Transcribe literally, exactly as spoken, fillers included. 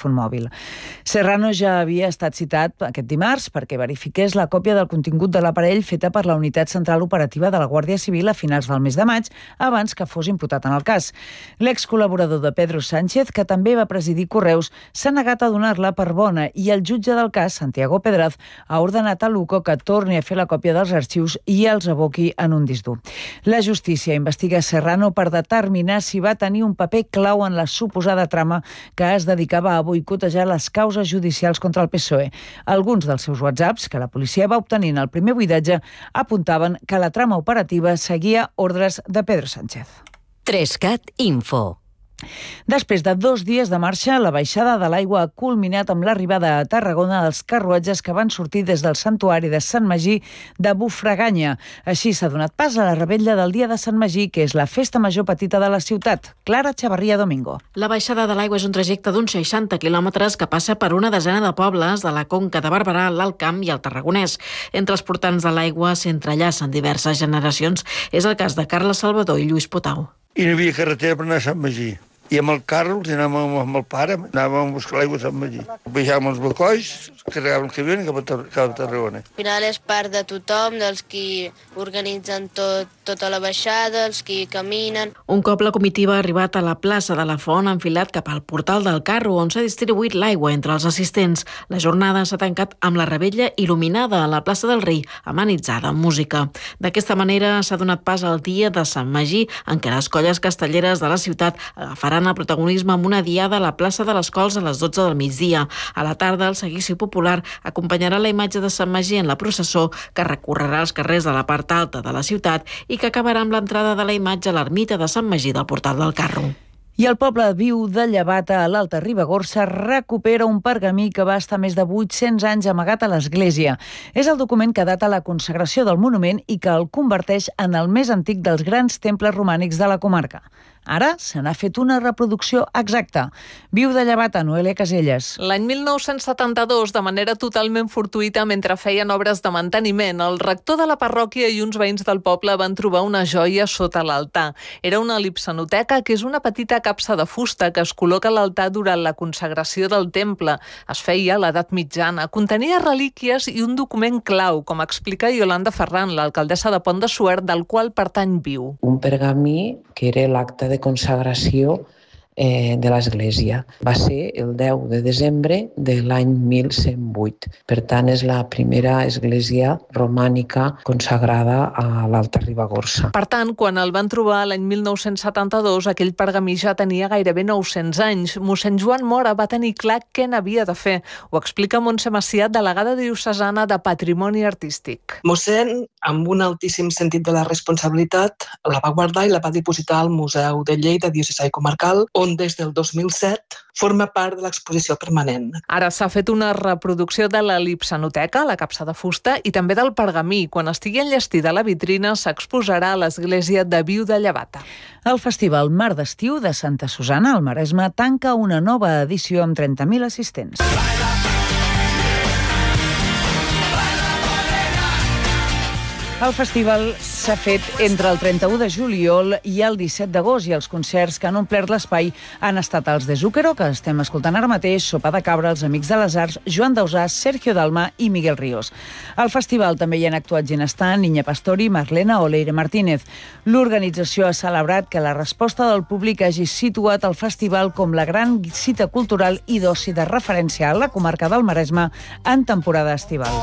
telèfon mòbil. Serrano ja havia estat citat aquest dimarts perquè verifiqués la còpia del contingut de l'aparell feta per la Unitat Central Operativa de la Guàrdia Civil a finals del mes de maig, abans que fos imputat en el cas. L'ex-col·laborador de Pedro Sánchez, que també va presidir Correus, s'ha negat a donar-la per bona i el jutge del cas, Santiago Pedraz, ha ordenat a Luco que torni a fer la còpia dels arxius i els aboqui en un disc dur. La justícia investiga Serrano per determinar si va tenir un paper clau en la suposada trama que es dedicava a boicotejar les causes judicials contra el P S O E. Alguns dels seus whatsapps, que la policia va obtenir en el primer buidatge, apuntaven que la trama operativa seguia ordres de Pedro Sánchez. Trescat Info. Després de dos dies de marxa, la baixada de l'aigua ha culminat amb l'arribada a Tarragona dels carruatges que van sortir des del santuari de Sant Magí de Bufraganya. Així s'ha donat pas a la revetlla del dia de Sant Magí, que és la festa major petita de la ciutat. Clara Chavarría Domingo. La baixada de l'aigua és un trajecte d'uns seixanta quilòmetres que passa per una desena de pobles de la Conca de Barberà, l'Alt Camp i el Tarragonès. Entre els portants de l'aigua s'entrellacen diverses generacions. És el cas de Carles Salvador i Lluís Potau. I no hi havia carretera per anar a Sant Magí. I amb el carro, si anàvem amb el pare, anàvem a buscar l'aigua a Sant Magí. Baixàvem els balcois, carregàvem el camió i cap a, cap a Tarragona. Al final és part de tothom, dels qui organitzen tot, tota la baixada, els qui caminen. Un cop la comitiva ha arribat a la plaça de la Font, ha enfilat cap al portal del carro, on s'ha distribuït l'aigua entre els assistents. La jornada s'ha tancat amb la revetlla il·luminada a la plaça del Rei, amenitzada amb música. D'aquesta manera s'ha donat pas al dia de Sant Magí, en què les colles castelleres de la ciutat agafaran el protagonisme amb una diada a la plaça de les Cols a les dotze del migdia. A la tarda, el seguici popular acompanyarà la imatge de Sant Magí en la processó que recorrerà els carrers de la part alta de la ciutat i que acabarà amb l'entrada de la imatge a l'ermita de Sant Magí del portal del carro. I el poble viu de Llevata, a l'Alta Ribagorça, recupera un pergamí que va estar més de vuit-cents anys amagat a l'església. És el document que data la consagració del monument i que el converteix en el més antic dels grans temples romànics de la comarca. Ara se n'ha fet una reproducció exacta. Viu de Llevata, Noelia Caselles. L'any mil nou-cents setanta-dos, de manera totalment fortuïta, mentre feien obres de manteniment, el rector de la parròquia i uns veïns del poble van trobar una joia sota l'altar. Era una lipsanoteca, que és una petita capsa de fusta que es col·loca a l'altar durant la consagració del temple. Es feia a l'edat mitjana. Contenia relíquies i un document clau, com explica Iolanda Ferran, l'alcaldessa de Pont de Suert, del qual pertany Viu. Un pergamí que era l'acte de consagració eh, de l'Església. Va ser el deu de desembre de l'any mil cent vuit. Per tant, és la primera església romànica consagrada a l'Alta Ribagorça. Per tant, quan el van trobar l'any mil nou-cents setanta-dos, aquell pergamí ja tenia gairebé nou-cents anys. Mossèn Joan Mora va tenir clar què n'havia de fer. Ho explica Montse Macià, delegada diocesana de Patrimoni Artístic. Mossèn, amb un altíssim sentit de la responsabilitat, la va guardar i la va dipositar al Museu de Lleida Diocesà i Comarcal, on des del dos mil set forma part de l'exposició permanent. Ara s'ha fet una reproducció de la lipsanoteca, la capsa de fusta, i també del pergamí. Quan estigui enllestida a la vitrina, s'exposarà a l'església de Viu de Llevata. El Festival Mar d'Estiu de Santa Susana, al Maresme, tanca una nova edició amb trenta mil assistents. El festival s'ha fet entre el trenta-u de juliol i el disset d'agost i els concerts que han omplert l'espai han estat els de Zúquero, que estem escoltant ara mateix, Sopa de Cabra, els Amics de les Arts, Joan Dausà, Sergio Dalma i Miguel Ríos. Al festival també hi han actuat Ginestar, Niña Pastori, Marlena o Leire Martínez. L'organització ha celebrat que la resposta del públic hagi situat el festival com la gran cita cultural i d'oci de referència a la comarca del Maresme en temporada estival.